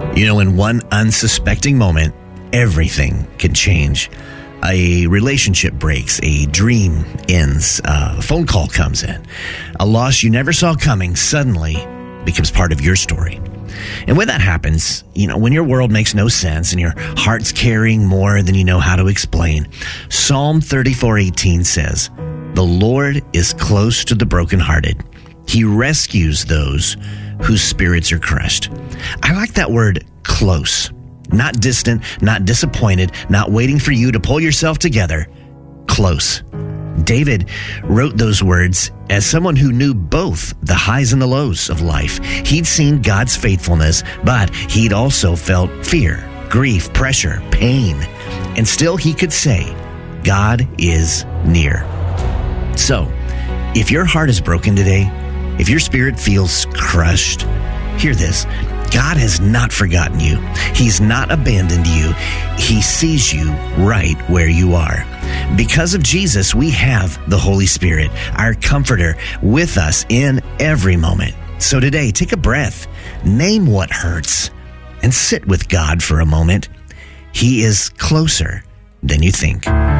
You know, in one unsuspecting moment, everything can change. A relationship breaks, a dream ends, a phone call comes in. A loss you never saw coming suddenly becomes part of your story. And when that happens, you know, when your world makes no sense and your heart's carrying more than you know how to explain, Psalm 34:18 says, "The Lord is close to the brokenhearted. He rescues those whose spirits are crushed." I like that word, close. Not distant, not disappointed, not waiting for you to pull yourself together. Close. David wrote those words as someone who knew both the highs and the lows of life. He'd seen God's faithfulness, but he'd also felt fear, grief, pressure, pain. And still he could say, God is near. So, if your heart is broken today, if your spirit feels crushed, hear this. God has not forgotten you. He's not abandoned you. He sees you right where you are. Because of Jesus, we have the Holy Spirit, our comforter, with us in every moment. So today, take a breath, name what hurts, and sit with God for a moment. He is closer than you think.